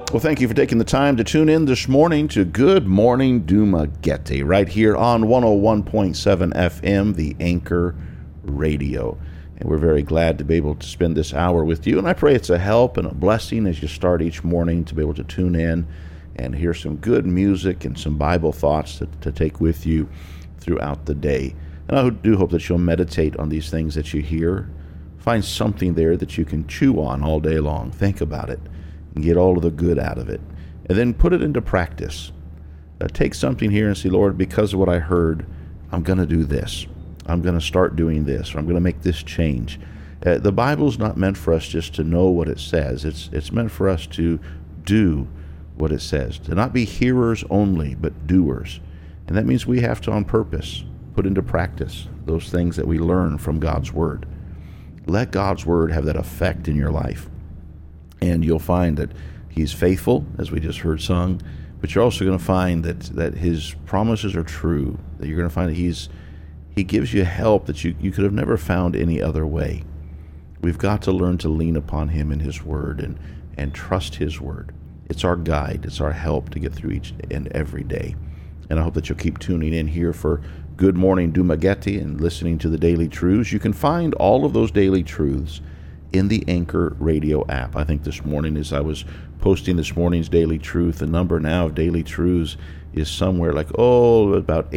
Well, thank you for taking the time to tune in this morning to Good Morning Dumaguete, right here on 101.7 FM, the Anchor Radio. And we're very glad to be able to spend this hour with you. And I pray it's a help and a blessing as you start each morning to be able to tune in and hear some good music and some Bible thoughts to take with you throughout the day. And I do hope that you'll meditate on these things that you hear. Find something there that you can chew on all day long. Think about it and get all of the good out of it. And then put it into practice. Take something here and say, Lord, because of what I heard, I'm going to do this. I'm going to start doing this, or I'm going to make this change. The Bible's not meant for us just to know what it says. It's meant for us to do what it says, to not be hearers only, but doers. And that means we have to, on purpose, put into practice those things that we learn from God's Word. Let God's Word have that effect in your life. And you'll find that He's faithful, as we just heard sung, but you're also going to find that His promises are true, that you're going to find that He gives you help that you could have never found any other way. We've got to learn to lean upon Him and His Word and trust His Word. It's our guide. It's our help to get through each and every day. And I hope that you'll keep tuning in here for Good Morning Dumaguete and listening to the Daily Truths. You can find all of those daily truths in the Anchor Radio app. I think this morning, as I was posting this morning's Daily Truth, the number now of Daily Truths is somewhere like, about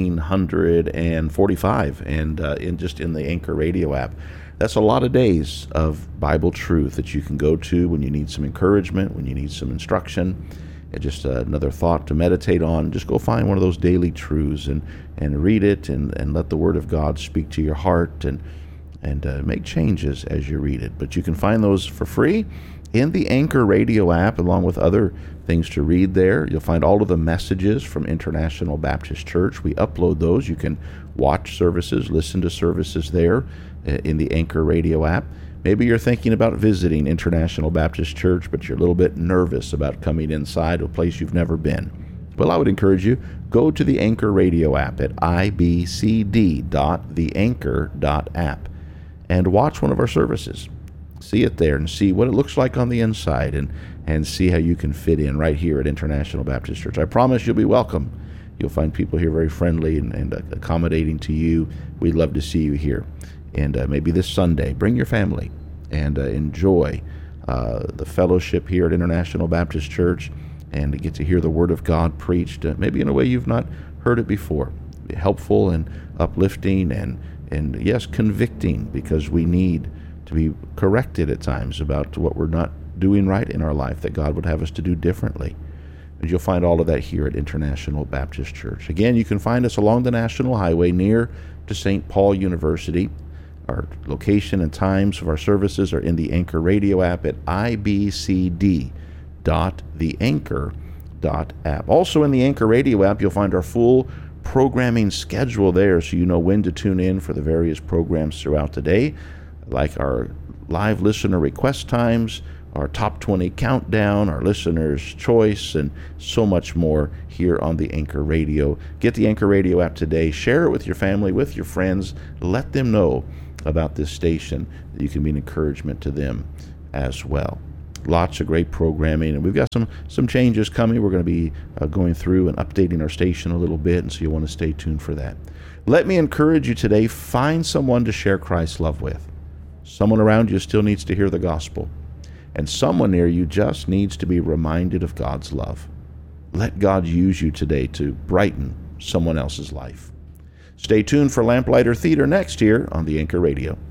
1,845, and in the Anchor Radio app. That's a lot of days of Bible truth that you can go to when you need some encouragement, when you need some instruction, and just another thought to meditate on. Just go find one of those daily truths and read it and let the Word of God speak to your heart and make changes as you read it. But you can find those for free in the Anchor Radio app, along with other things to read there. You'll find all of the messages from International Baptist Church. We upload those. You can watch services, listen to services there in the Anchor Radio app. Maybe you're thinking about visiting International Baptist Church, but you're a little bit nervous about coming inside a place you've never been. Well, I would encourage you, go to the Anchor Radio app at ibcd.theanchor.app and watch one of our services. See it there and see what it looks like on the inside and see how you can fit in right here at International Baptist Church. I promise you'll be welcome. You'll find people here very friendly and accommodating to you. We'd love to see you here. And maybe this Sunday, bring your family and enjoy the fellowship here at International Baptist Church and get to hear the Word of God preached, maybe in a way you've not heard it before. Be helpful and uplifting and yes, convicting, because we need to be corrected at times about what we're not doing right in our life, that God would have us to do differently. And you'll find all of that here at International Baptist Church. Again, you can find us along the National Highway near to St. Paul University. Our location and times of our services are in the Anchor Radio app at ibcd.theanchor.app. Also in the Anchor Radio app, you'll find our full programming schedule there, so you know when to tune in for the various programs throughout the day, like our live listener request times, our top 20 countdown, our listener's choice, and so much more here on the Anchor Radio. Get the Anchor Radio app today. Share it with your family, with your friends. Let them know about this station, that you can be an encouragement to them as well. Lots of great programming, and we've got some changes coming. We're going to be going through and updating our station a little bit, and so you want to stay tuned for that. Let me encourage you today, find someone to share Christ's love with. Someone around you still needs to hear the gospel, and someone near you just needs to be reminded of God's love. Let God use you today to brighten someone else's life. Stay tuned for Lamplighter Theater next here on the Anchor Radio.